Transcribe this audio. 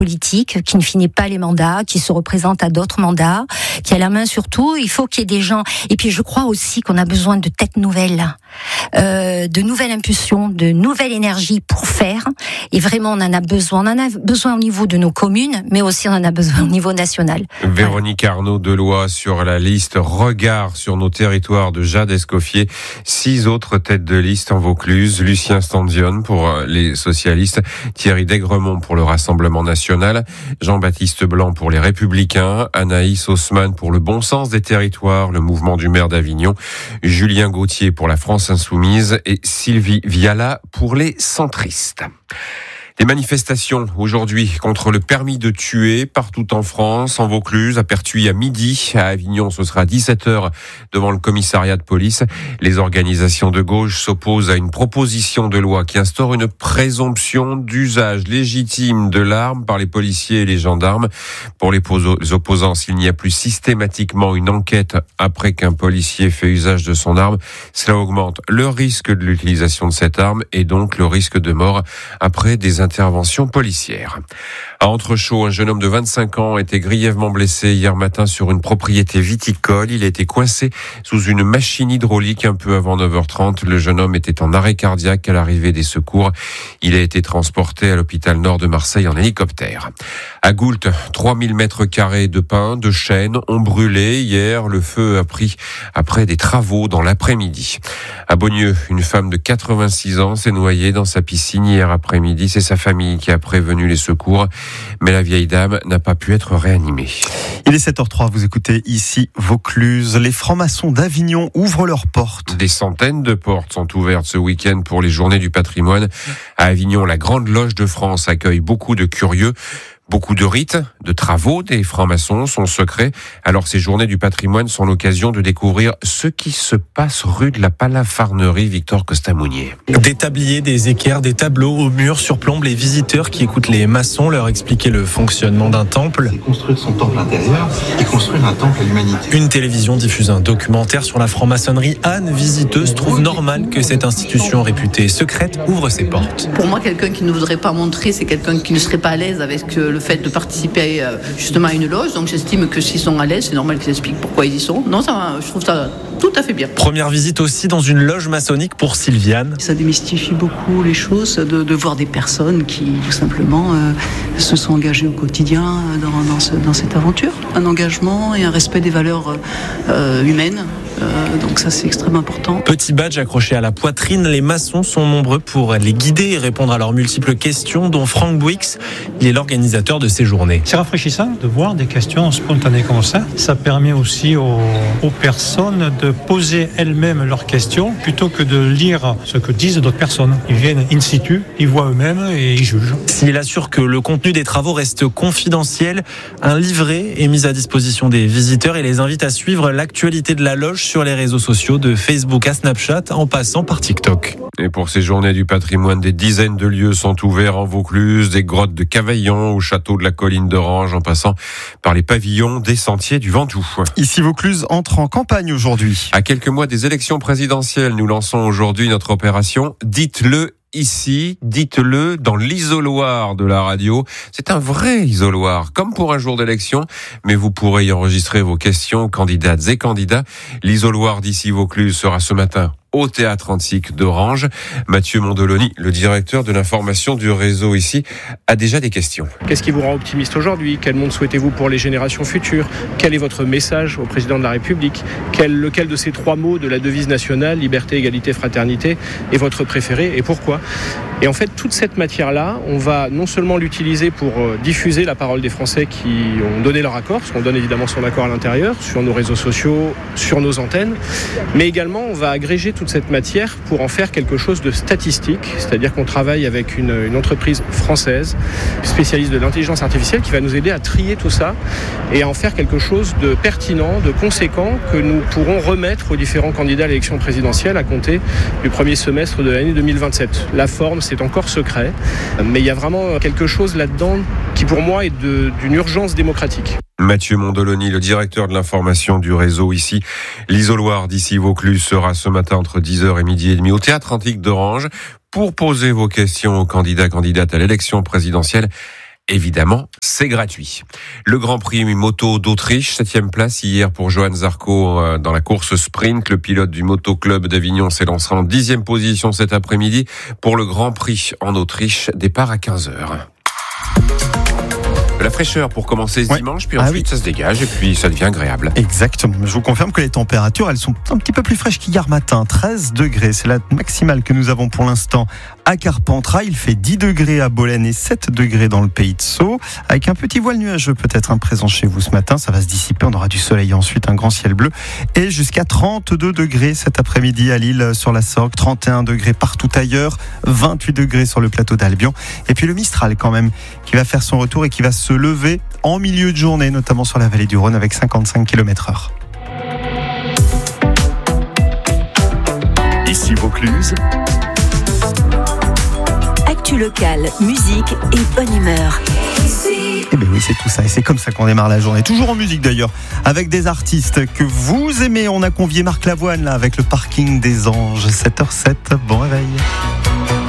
politique, qui ne finit pas les mandats, qui se représente à d'autres mandats, qui a la main sur tout. Il faut qu'il y ait des gens. Et puis je crois aussi qu'on a besoin de têtes nouvelles, de nouvelles impulsions, de nouvelles énergies pour faire. Et vraiment, on en a besoin. On en a besoin au niveau de nos communes, mais aussi on en a besoin au niveau national. Véronique Arnaud Deloy sur la liste Regard sur nos territoires de Jade Escoffier. 6 autres têtes de liste en Vaucluse. Lucien Standion pour les socialistes, Thierry Daigremont pour le Rassemblement national, Jean-Baptiste Blanc pour les Républicains, Anaïs Haussmann pour le Bon Sens des Territoires, le mouvement du maire d'Avignon, Julien Gauthier pour la France Insoumise et Sylvie Viala pour les centristes. Des manifestations aujourd'hui contre le permis de tuer partout en France, en Vaucluse, à Pertuis à midi, à Avignon ce sera 17h devant le commissariat de police. Les organisations de gauche s'opposent à une proposition de loi qui instaure une présomption d'usage légitime de l'arme par les policiers et les gendarmes. Pour les opposants, s'il n'y a plus systématiquement une enquête après qu'un policier fait usage de son arme, cela augmente le risque de l'utilisation de cette arme et donc le risque de mort après des intervention policière. À Entrechaux, un jeune homme de 25 ans a été grièvement blessé hier matin sur une propriété viticole. Il a été coincé sous une machine hydraulique un peu avant 9h30. Le jeune homme était en arrêt cardiaque à l'arrivée des secours. Il a été transporté à l'hôpital Nord de Marseille en hélicoptère. À Goult, 3000 mètres carrés de pins, de chênes ont brûlé. Hier, le feu a pris après des travaux dans l'après-midi. À Beaunieu, une femme de 86 ans s'est noyée dans sa piscine hier après-midi. C'est sa famille qui a prévenu les secours, mais la vieille dame n'a pas pu être réanimée. Il est 7h03, vous écoutez ici Vaucluse. Les francs-maçons d'Avignon ouvrent leurs portes. Des centaines de portes sont ouvertes ce week-end pour les Journées du patrimoine. À Avignon, la Grande Loge de France accueille beaucoup de curieux. Beaucoup de rites, de travaux des francs-maçons sont secrets. Alors ces Journées du patrimoine sont l'occasion de découvrir ce qui se passe rue de la Palafarnerie. Victor Costamounier. Des tabliers, des équerres, des tableaux au mur surplombent les visiteurs qui écoutent les maçons leur expliquer le fonctionnement d'un temple. C'est construire son temple intérieur et construire un temple à l'humanité. Une télévision diffuse un documentaire sur la franc-maçonnerie. Anne, visiteuse, trouve normal que cette institution réputée secrète ouvre ses portes. Pour moi, quelqu'un qui ne voudrait pas montrer, c'est quelqu'un qui ne serait pas à l'aise avec le fait de participer justement à une loge. Donc j'estime que s'ils sont à l'aise, c'est normal qu'ils expliquent pourquoi ils y sont. Non, je trouve ça tout à fait bien. Première visite aussi dans une loge maçonnique pour Sylviane. Ça démystifie beaucoup les choses, de voir des personnes qui tout simplement se sont engagées au quotidien dans cette aventure. Un engagement et un respect des valeurs humaines. Donc ça, c'est extrêmement important. Petit badge accroché à la poitrine, les maçons sont nombreux pour les guider et répondre à leurs multiples questions, dont Franck Bouix, il est l'organisateur de ces journées. C'est rafraîchissant de voir des questions spontanées comme ça. Ça permet aussi aux personnes de poser elles-mêmes leurs questions plutôt que de lire ce que disent d'autres personnes. Ils viennent in situ, ils voient eux-mêmes et ils jugent. S'il assure que le contenu des travaux reste confidentiel, un livret est mis à disposition des visiteurs et les invite à suivre l'actualité de la loge sur les réseaux sociaux de Facebook à Snapchat en passant par TikTok. Et pour ces Journées du patrimoine, des dizaines de lieux sont ouverts en Vaucluse, des grottes de Cavaillon au château de la Colline d'Orange, en passant par les pavillons des Sentiers du Ventoux. Ici Vaucluse entre en campagne aujourd'hui. À quelques mois des élections présidentielles, nous lançons aujourd'hui notre opération « Dites-le ». Ici, dites-le dans l'isoloir de la radio. C'est un vrai isoloir, comme pour un jour d'élection, mais vous pourrez y enregistrer vos questions, candidates et candidats. L'isoloir d'ici Vaucluse sera ce matin au Théâtre Antique d'Orange. Mathieu Mondoloni, le directeur de l'information du réseau ici, a déjà des questions. Qu'est-ce qui vous rend optimiste aujourd'hui ? Quel monde souhaitez-vous pour les générations futures ? Quel est votre message au président de la République ? Lequel de ces 3 mots de la devise nationale, liberté, égalité, fraternité, est votre préféré et pourquoi ? Et en fait, toute cette matière-là, on va non seulement l'utiliser pour diffuser la parole des Français qui ont donné leur accord, parce qu'on donne évidemment son accord à l'intérieur, sur nos réseaux sociaux, sur nos antennes, mais également on va agréger toute cette matière pour en faire quelque chose de statistique, c'est-à-dire qu'on travaille avec une entreprise française, spécialiste de l'intelligence artificielle, qui va nous aider à trier tout ça et à en faire quelque chose de pertinent, de conséquent, que nous pourrons remettre aux différents candidats à l'élection présidentielle à compter du premier semestre de l'année 2027. La forme, c'est encore secret, mais il y a vraiment quelque chose là-dedans qui pour moi est d'une urgence démocratique. Mathieu Mondoloni, le directeur de l'information du réseau ici. L'isoloir d'ici Vaucluse sera ce matin entre 10h et midi et demi au Théâtre Antique d'Orange pour poser vos questions aux candidats, candidates à l'élection présidentielle. évidemment, c'est gratuit. Le Grand Prix moto d'Autriche, 7e place hier pour Johan Zarco dans la course sprint. Le pilote du Moto Club d'Avignon s'élancera en 10e position cet après-midi pour le Grand Prix en Autriche. Départ à 15h. La fraîcheur pour commencer ce dimanche, puis ensuite ça se dégage et puis ça devient agréable. Exactement. Je vous confirme que les températures, elles sont un petit peu plus fraîches qu'hier matin. 13 degrés, c'est la maximale que nous avons pour l'instant à Carpentras. Il fait 10 degrés à Bolène et 7 degrés dans le pays de Sceaux. Avec un petit voile nuageux peut-être présent chez vous ce matin. Ça va se dissiper, on aura du soleil ensuite, un grand ciel bleu. Et jusqu'à 32 degrés cet après-midi à Lille sur la Sorgue. 31 degrés partout ailleurs. 28 degrés sur le plateau d'Albion. Et puis le Mistral quand même, qui va faire son retour et qui va se lever en milieu de journée, notamment sur la vallée du Rhône avec 55 km/h. Ici Vaucluse. Actu locale, musique et bonne humeur. Eh bien oui, c'est tout ça. Et c'est comme ça qu'on démarre la journée. Toujours en musique d'ailleurs, avec des artistes que vous aimez. On a convié Marc Lavoine là, avec le Parking des Anges. 7h07, bon réveil.